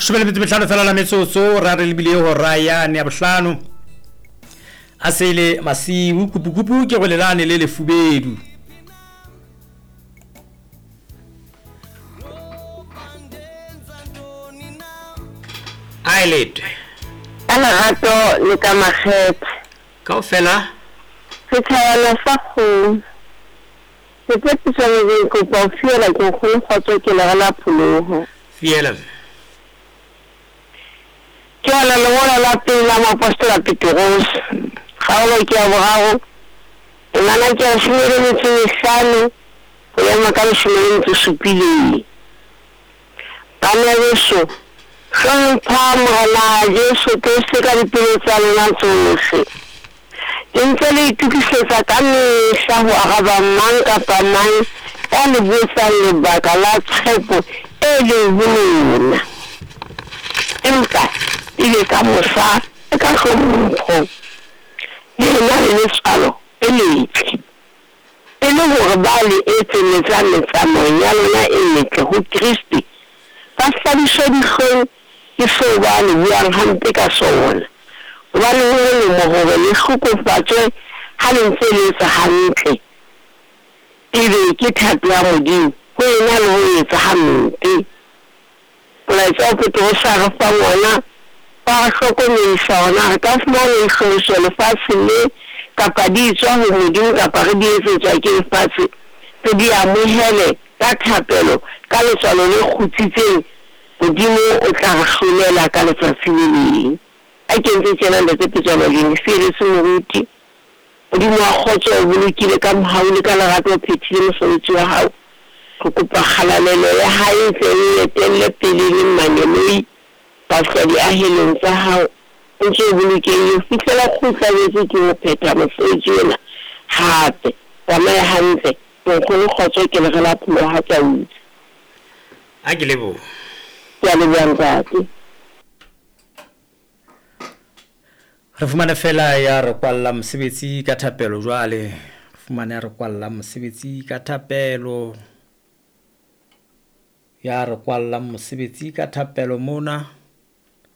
shebele betlano fela la metsotso ra re lebile ho raya ne ya bohlano a sele masiu kupukupu ke go lelane le lefubedu Islet ana gato le ka makgethe kaofela setšhabana sa go se tsepiša le kopa fiela ke go kgotso ke le gala phologo fiela ke ala le gola la pele la mapostola Petros gaolo ke a bogago nana ke a shumele metsemehlano go ya maka le shumele metsesupilee bana beso hlompha morena Jesu Kriste ka dipelo tsa lona tsohle ke ntse le itukisetsa ka mehla ho agaba mang kapa mang ya le boetsang lebaka la tshepo e leng ho lona empa ile ka mosa ka hlompho le na le letswalo e letle e le hore ba le etse metsamao ya lona e letle ho Kristi ba hlabiswe dihlong ke seo ba le buang hampe ka sona ba le molemo hore le hlokofatswe ha le ntse le etsa hantle ebe ke thato ya Modimo ho ena le ho etsa hampe molaetsa Petros a re fa ngwana ba hlokomedisa ona re ka fumana ikgoloso lefatshe le kapa di tswa ho Modimo kapa re di etsetswa ke lefatshe re di amohele ka thapelo ka letswalo le kgutsitseng Modimo o tla re hlolela ka letsatsi le leng a kentse tsena le tse petsana le feretse moruti Modimo a kgotso o bolokile ka mohau le ka lerato phethile mosebetsi wa hao go kopa kgalalelo ya hae tse le telle pele le maneloi ba tla di aheleng tsa hao o ntse o bolokile fihlela khutla le ke ho phetha mosebetsi ona hape tsamaya hantle go go kgotso ke le gela pholo ha tsa utse a ke lebo ya le bjangate re fumane fela ya re kwalla mosebetsi ka thapelo jwale re fumane re kwalla mosebetsi ka thapelo ya re kwalla mosebetsi ka thapelo mona